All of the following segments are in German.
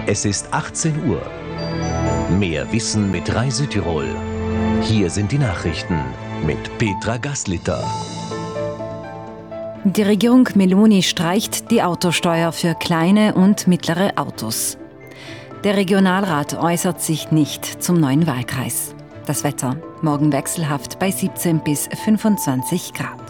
Es ist 18 Uhr. Mehr Wissen mit Rai Südtirol. Hier sind die Nachrichten mit Petra Gaslitter. Die Regierung Meloni streicht die Autosteuer für kleine und mittlere Autos. Der Regionalrat äußert sich nicht zum neuen Wahlkreis. Das Wetter: morgen wechselhaft bei 17 bis 25 Grad.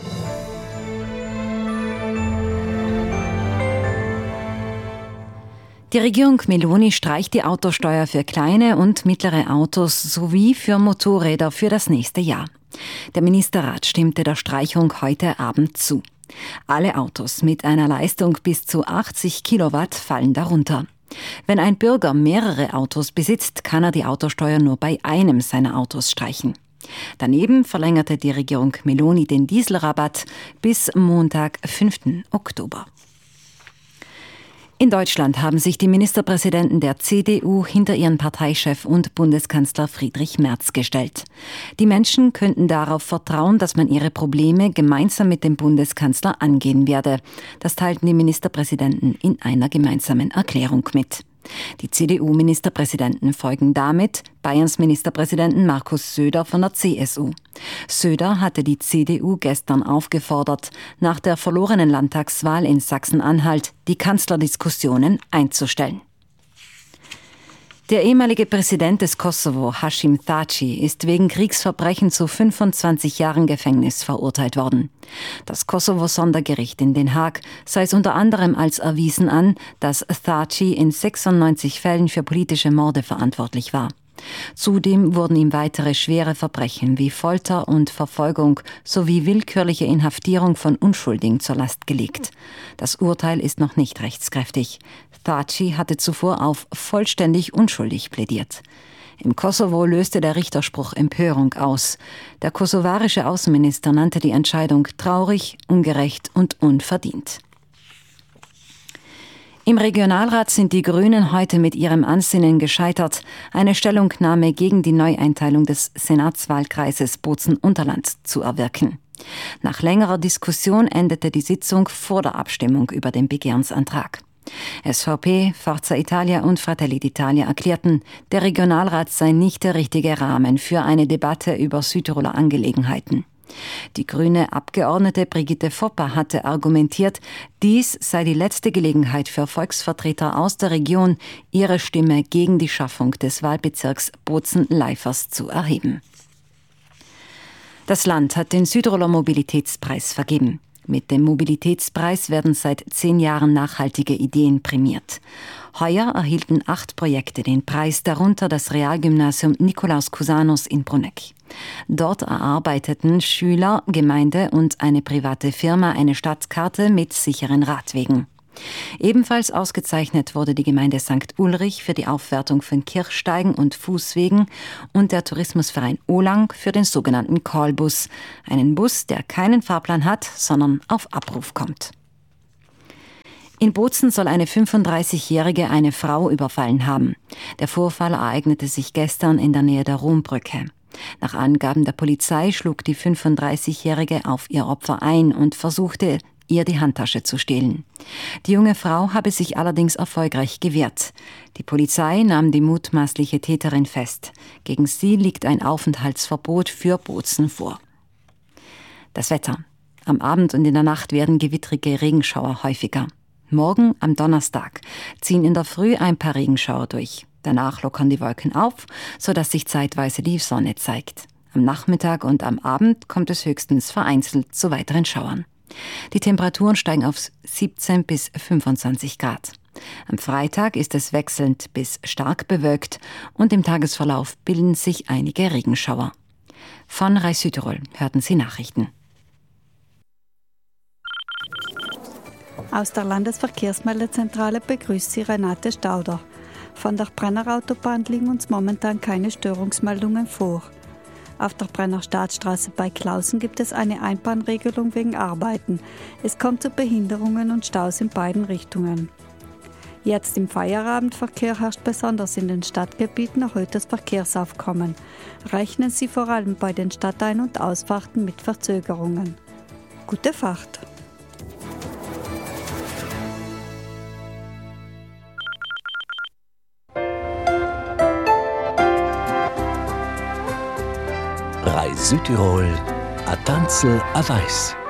Die Regierung Meloni streicht die Autosteuer für kleine und mittlere Autos sowie für Motorräder für das nächste Jahr. Der Ministerrat stimmte der Streichung heute Abend zu. Alle Autos mit einer Leistung bis zu 80 Kilowatt fallen darunter. Wenn ein Bürger mehrere Autos besitzt, kann er die Autosteuer nur bei einem seiner Autos streichen. Daneben verlängerte die Regierung Meloni den Dieselrabatt bis Montag, 5. Oktober. In Deutschland haben sich die Ministerpräsidenten der CDU hinter ihren Parteichef und Bundeskanzler Friedrich Merz gestellt. Die Menschen könnten darauf vertrauen, dass man ihre Probleme gemeinsam mit dem Bundeskanzler angehen werde. Das teilten die Ministerpräsidenten in einer gemeinsamen Erklärung mit. Die CDU-Ministerpräsidenten folgen damit Bayerns Ministerpräsidenten Markus Söder von der CSU. Söder hatte die CDU gestern aufgefordert, nach der verlorenen Landtagswahl in Sachsen-Anhalt die Kanzlerdiskussionen einzustellen. Der ehemalige Präsident des Kosovo, Hashim Thaçi, ist wegen Kriegsverbrechen zu 25 Jahren Gefängnis verurteilt worden. Das Kosovo-Sondergericht in Den Haag sei es unter anderem als erwiesen an, dass Thaçi in 96 Fällen für politische Morde verantwortlich war. Zudem wurden ihm weitere schwere Verbrechen wie Folter und Verfolgung sowie willkürliche Inhaftierung von Unschuldigen zur Last gelegt. Das Urteil ist noch nicht rechtskräftig. Thaçi hatte zuvor auf vollständig unschuldig plädiert. Im Kosovo löste der Richterspruch Empörung aus. Der kosovarische Außenminister nannte die Entscheidung traurig, ungerecht und unverdient. Im Regionalrat sind die Grünen heute mit ihrem Ansinnen gescheitert, eine Stellungnahme gegen die Neueinteilung des Senatswahlkreises Bozen-Unterland zu erwirken. Nach längerer Diskussion endete die Sitzung vor der Abstimmung über den Begehrensantrag. SVP, Forza Italia und Fratelli d'Italia erklärten, der Regionalrat sei nicht der richtige Rahmen für eine Debatte über Südtiroler Angelegenheiten. Die grüne Abgeordnete Brigitte Fopper hatte argumentiert, dies sei die letzte Gelegenheit für Volksvertreter aus der Region, ihre Stimme gegen die Schaffung des Wahlbezirks Bozen-Leifers zu erheben. Das Land hat den Südtiroler Mobilitätspreis vergeben. Mit dem Mobilitätspreis werden seit 10 Jahren nachhaltige Ideen prämiert. Heuer erhielten 8 Projekte den Preis, darunter das Realgymnasium Nikolaus Cusanus in Bruneck. Dort erarbeiteten Schüler, Gemeinde und eine private Firma eine Stadtkarte mit sicheren Radwegen. Ebenfalls ausgezeichnet wurde die Gemeinde St. Ulrich für die Aufwertung von Kirchsteigen und Fußwegen und der Tourismusverein Olang für den sogenannten Callbus, einen Bus, der keinen Fahrplan hat, sondern auf Abruf kommt. In Bozen soll eine 35-Jährige eine Frau überfallen haben. Der Vorfall ereignete sich gestern in der Nähe der Rombrücke. Nach Angaben der Polizei schlug die 35-Jährige auf ihr Opfer ein und versuchte, ihr die Handtasche zu stehlen. Die junge Frau habe sich allerdings erfolgreich gewehrt. Die Polizei nahm die mutmaßliche Täterin fest. Gegen sie liegt ein Aufenthaltsverbot für Bozen vor. Das Wetter. Am Abend und in der Nacht werden gewittrige Regenschauer häufiger. Morgen, am Donnerstag, ziehen in der Früh ein paar Regenschauer durch. Danach lockern die Wolken auf, sodass sich zeitweise die Sonne zeigt. Am Nachmittag und am Abend kommt es höchstens vereinzelt zu weiteren Schauern. Die Temperaturen steigen auf 17 bis 25 Grad. Am Freitag ist es wechselnd bis stark bewölkt und im Tagesverlauf bilden sich einige Regenschauer. Von Rai Südtirol hörten Sie Nachrichten. Aus der Landesverkehrsmeldezentrale begrüßt Sie Renate Stauder. Von der Brennerautobahn liegen uns momentan keine Störungsmeldungen vor. Auf der Brenner Staatsstraße bei Klausen gibt es eine Einbahnregelung wegen Arbeiten. Es kommt zu Behinderungen und Staus in beiden Richtungen. Jetzt im Feierabendverkehr herrscht besonders in den Stadtgebieten erhöhtes Verkehrsaufkommen. Rechnen Sie vor allem bei den Stadtein- und Ausfahrten mit Verzögerungen. Gute Fahrt! Reis Südtirol, a Tanzel a Weiß.